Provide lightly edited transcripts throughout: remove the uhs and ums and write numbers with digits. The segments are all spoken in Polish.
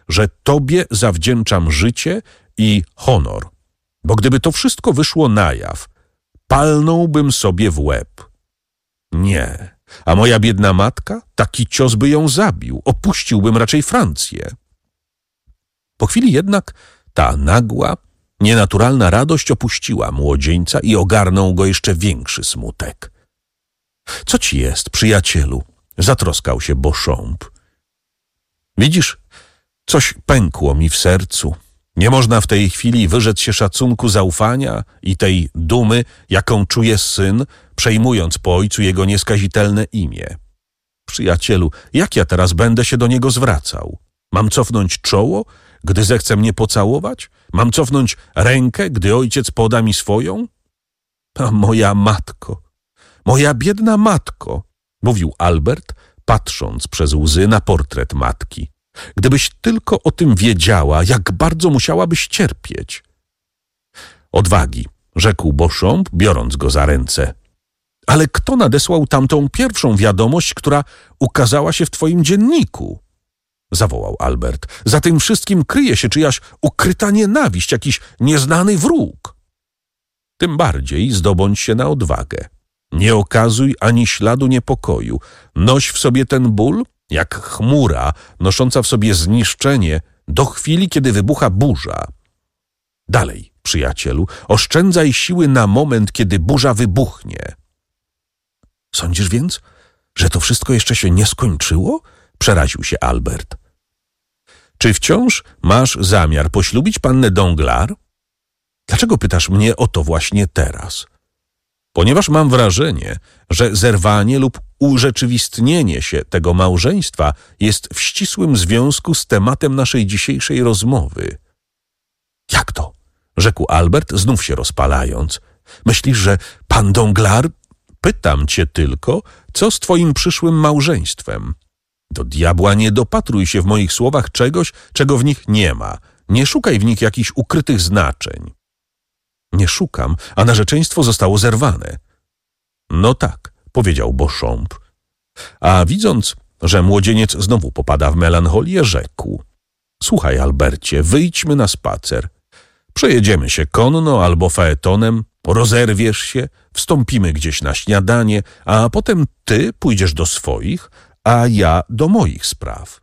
że tobie zawdzięczam życie i honor, bo gdyby to wszystko wyszło na jaw, palnąłbym sobie w łeb. Nie, a moja biedna matka? Taki cios by ją zabił, opuściłbym raczej Francję. Po chwili jednak ta nagła, nienaturalna radość opuściła młodzieńca i ogarnął go jeszcze większy smutek. Co ci jest, przyjacielu? Zatroskał się Beauchamp. Widzisz, coś pękło mi w sercu. Nie można w tej chwili wyrzec się szacunku, zaufania i tej dumy, jaką czuje syn, przejmując po ojcu jego nieskazitelne imię. Przyjacielu, jak ja teraz będę się do niego zwracał? Mam cofnąć czoło, gdy zechce mnie pocałować? Mam cofnąć rękę, gdy ojciec poda mi swoją? A moja matko, moja biedna matko, mówił Albert, patrząc przez łzy na portret matki. Gdybyś tylko o tym wiedziała, jak bardzo musiałabyś cierpieć. Odwagi, rzekł Beauchamp, biorąc go za ręce. Ale kto nadesłał tamtą pierwszą wiadomość, która ukazała się w twoim dzienniku? Zawołał Albert. Za tym wszystkim kryje się czyjaś ukryta nienawiść, jakiś nieznany wróg. Tym bardziej zdobądź się na odwagę. Nie okazuj ani śladu niepokoju. Noś w sobie ten ból, jak chmura nosząca w sobie zniszczenie do chwili, kiedy wybucha burza. Dalej, przyjacielu, oszczędzaj siły na moment, kiedy burza wybuchnie. Sądzisz więc, że to wszystko jeszcze się nie skończyło? Przeraził się Albert. Czy wciąż masz zamiar poślubić pannę Danglars? Dlaczego pytasz mnie o to właśnie teraz? Ponieważ mam wrażenie, że zerwanie lub urzeczywistnienie się tego małżeństwa jest w ścisłym związku z tematem naszej dzisiejszej rozmowy. Jak to? Rzekł Albert, znów się rozpalając. Myślisz, że pan Danglars? Pytam cię tylko, co z twoim przyszłym małżeństwem? Do diabła nie dopatruj się w moich słowach czegoś, czego w nich nie ma. Nie szukaj w nich jakichś ukrytych znaczeń. Nie szukam, a narzeczeństwo zostało zerwane. No tak, powiedział Beauchamp. A widząc, że młodzieniec znowu popada w melancholię, rzekł. Słuchaj, Albercie, wyjdźmy na spacer. Przejedziemy się konno albo faetonem, rozerwiesz się, wstąpimy gdzieś na śniadanie, a potem ty pójdziesz do swoich, a ja do moich spraw.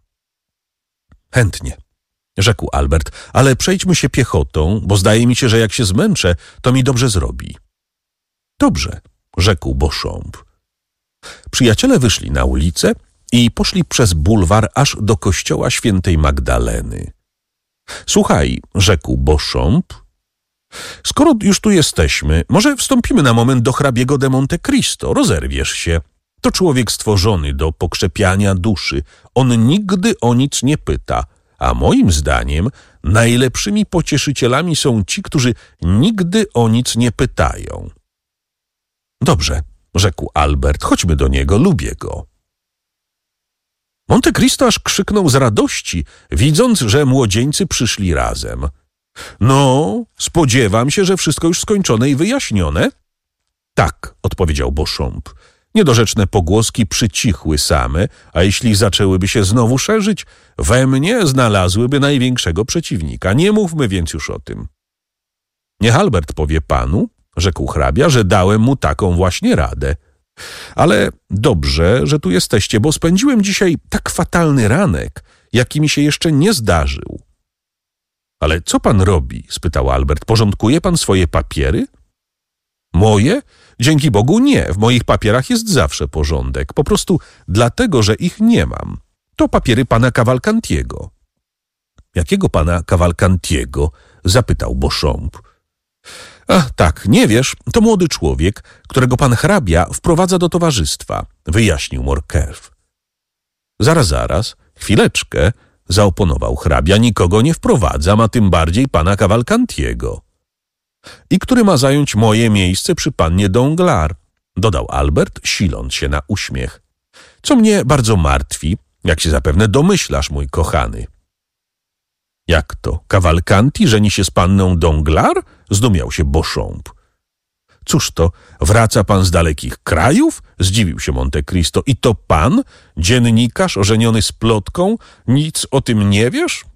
Chętnie, rzekł Albert, ale przejdźmy się piechotą, bo zdaje mi się, że jak się zmęczę, to mi dobrze zrobi. Dobrze, rzekł Beauchamp. Przyjaciele wyszli na ulicę i poszli przez bulwar aż do kościoła świętej Magdaleny. Słuchaj, rzekł Beauchamp, skoro już tu jesteśmy, może wstąpimy na moment do hrabiego de Monte Cristo, rozerwiesz się. To człowiek stworzony do pokrzepiania duszy. On nigdy o nic nie pyta, a moim zdaniem najlepszymi pocieszycielami są ci, którzy nigdy o nic nie pytają. Dobrze, rzekł Albert, chodźmy do niego, lubię go. Monte Cristo aż krzyknął z radości, widząc, że młodzieńcy przyszli razem. No, spodziewam się, że wszystko już skończone i wyjaśnione. Tak, odpowiedział Beauchamp. Niedorzeczne pogłoski przycichły same, a jeśli zaczęłyby się znowu szerzyć, we mnie znalazłyby największego przeciwnika. Nie mówmy więc już o tym. Niech Albert powie panu, rzekł hrabia, że dałem mu taką właśnie radę. Ale dobrze, że tu jesteście, bo spędziłem dzisiaj tak fatalny ranek, jaki mi się jeszcze nie zdarzył. Ale co pan robi? Spytał Albert. Porządkuje pan swoje papiery? Moje? Dzięki Bogu nie. W moich papierach jest zawsze porządek. Po prostu dlatego, że ich nie mam. To papiery pana Cavalcantiego. Jakiego pana Cavalcantiego? Zapytał Beauchamp. Ach, tak, nie wiesz, to młody człowiek, którego pan hrabia wprowadza do towarzystwa, wyjaśnił Morcerf. Zaraz, chwileczkę, zaoponował hrabia, nikogo nie wprowadzam, a tym bardziej pana Cavalcantiego. I który ma zająć moje miejsce przy pannie Danglars, dodał Albert, siląc się na uśmiech. Co mnie bardzo martwi, jak się zapewne domyślasz, mój kochany. Jak to, Cavalcanti żeni się z panną Danglars? Zdumiał się Beauchamp. Cóż to, wraca pan z dalekich krajów? Zdziwił się Monte Cristo. I to pan, dziennikarz ożeniony z plotką, nic o tym nie wiesz?